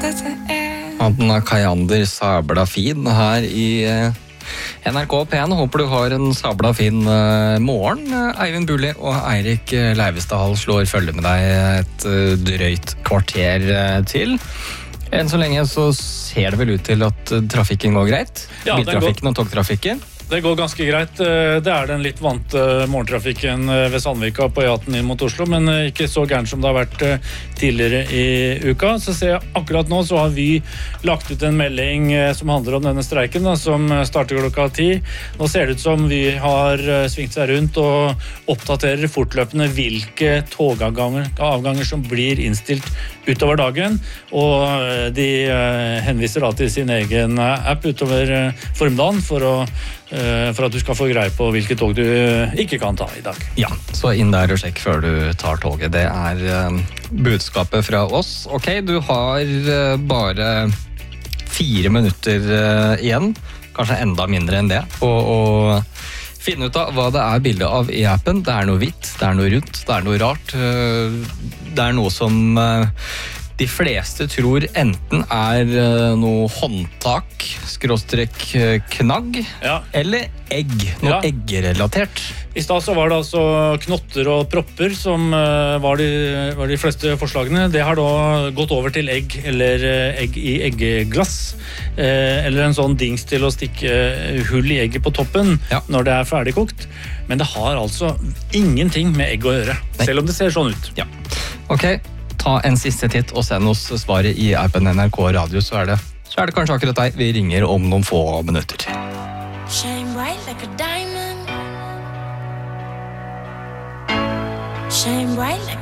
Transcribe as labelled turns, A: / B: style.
A: Han Kajander sabla fin her i NRK P1. Håper du har en sabla fin morgen. Eivind Bulli og Eirik Leivestad slår følge med deg et drøyt kvarter til. Enn så lenge så ser det vel ut til at trafikken går greit.
B: Ja,
A: biltrafikken og togtrafikken.
B: Det går ganske greit. Det den litt vante morgentrafikken ved Sandvika på E18 inn mot Oslo, men ikke så gærent som det har vært tidligere i uka. Så ser jeg akkurat nå så har vi lagt ut en melding som handler om denne streiken, da, som starter klokka 10. Nå ser det ut som vi har svingt seg rundt og oppdaterer fortløpende hvilke togavganger som blir innstilt utover dagen, og de henviser da til sin egen app utover formiddagen for at du skal få greie på hvilke tog du ikke kan ta i dag.
A: Ja, så inn der og sjekk før du tar toget. Det budskapet fra oss. Ok, du har bare 4 minutter igjen, kanskje enda mindre enn det, og finne ut av hva det bilde av i appen. Det noe hvitt, det noe rundt, det noe rart. Det noe som de fleste tror enten noe håndtak, skråstrek knagg,
B: ja,
A: eller egg, noe
B: ja,
A: eggrelatert.
B: I stad så var det altså knotter og propper som var de fleste forslagene. Det har da gått over til egg eller egg i eggeglass, eller en sånn dings til å stikke hull i egget på toppen, ja, når det ferdigkokt. Men det har altså ingenting med egg å gjøre, selv om det ser sånn ut.
A: Ja. Ok, ta en siste titt og send oss svaret i appen NRK Radio, så det kanskje akkurat deg vi ringer om noen få minutter.
C: Shine bright like a diamond. Shine bright like